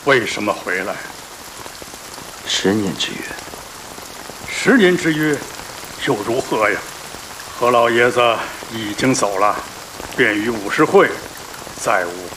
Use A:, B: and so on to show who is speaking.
A: 为什么回来
B: ？10年之约。
A: 10年之约，又如何呀？何老爷子已经走了，便于武士会再无